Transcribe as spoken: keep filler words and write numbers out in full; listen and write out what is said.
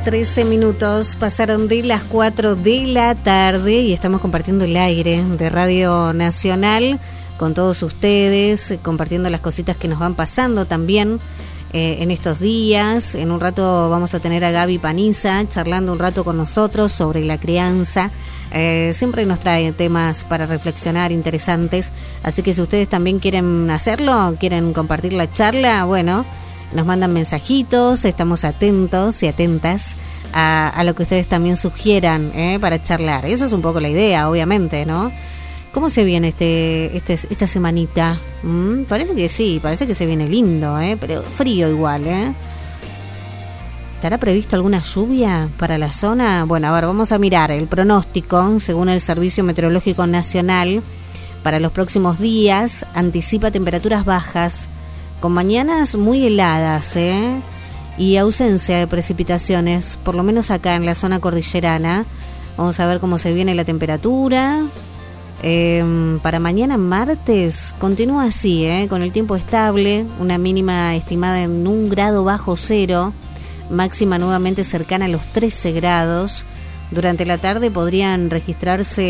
trece minutos pasaron de las cuatro de la tarde y estamos compartiendo el aire de Radio Nacional con todos ustedes, compartiendo las cositas que nos van pasando también eh, en estos días. En un rato vamos a tener a Gaby Paniza charlando un rato con nosotros sobre la crianza. Eh, siempre nos trae temas para reflexionar interesantes, así que si ustedes también quieren hacerlo, quieren compartir la charla, bueno, nos mandan mensajitos, estamos atentos y atentas a, a lo que ustedes también sugieran eh, para charlar. Eso es un poco la idea, obviamente, ¿no? ¿Cómo se viene este, este esta semanita? ¿Mm? Parece que sí, parece que se viene lindo, ¿eh? Pero frío igual, ¿eh? ¿Estará previsto alguna lluvia para la zona? Bueno, a ver, vamos a mirar el pronóstico. Según el Servicio Meteorológico Nacional, para los próximos días anticipa temperaturas bajas, con mañanas muy heladas, ¿eh? Y ausencia de precipitaciones, por lo menos acá en la zona cordillerana. Vamos a ver cómo se viene la temperatura. Eh, para mañana martes continúa así, ¿eh? Con el tiempo estable, una mínima estimada en un grado bajo cero, máxima nuevamente cercana a los trece grados. Durante la tarde podrían registrarse